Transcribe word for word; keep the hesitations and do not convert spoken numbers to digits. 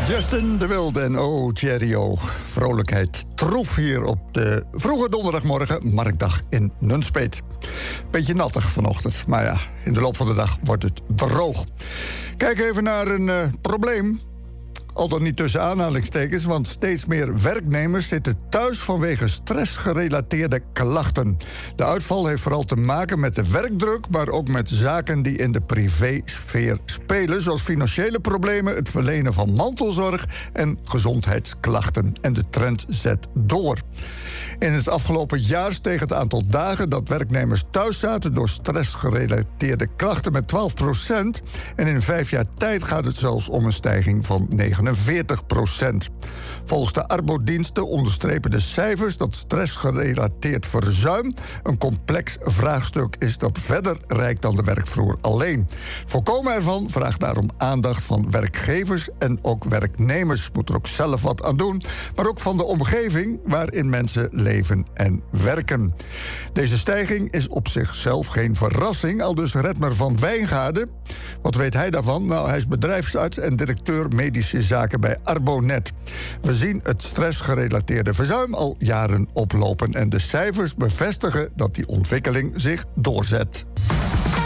Justin de Wilde en Oh Cherry-O. Vrolijkheid troef hier op de vroege donderdagmorgen, marktdag in Nunspeet. Beetje nattig vanochtend, maar ja, in de loop van de dag wordt het droog. Kijk even naar een uh, probleem. Al dan niet tussen aanhalingstekens, want steeds meer werknemers zitten thuis vanwege stressgerelateerde klachten. De uitval heeft vooral te maken met de werkdruk, maar ook met zaken die in de privésfeer spelen, zoals financiële problemen, het verlenen van mantelzorg en gezondheidsklachten. En de trend zet door. In het afgelopen jaar steeg het aantal dagen dat werknemers thuis zaten door stressgerelateerde klachten met twaalf procent. En in vijf jaar tijd gaat het zelfs om een stijging van negenenveertig procent. Volgens de arbodiensten onderstrepen de cijfers dat stressgerelateerd verzuim een complex vraagstuk is dat verder reikt dan de werkvloer alleen. Voorkomen ervan vraagt daarom aandacht van werkgevers en ook werknemers. Moet er ook zelf wat aan doen, maar ook van de omgeving waarin mensen leven en werken. Deze stijging is op zichzelf geen verrassing, aldus Redmer van Wijngaarden. Wat weet hij daarvan? Nou, hij is bedrijfsarts en directeur medische zaken bij Arbonet. We zien het stressgerelateerde verzuim al jaren oplopen en de cijfers bevestigen dat die ontwikkeling zich doorzet.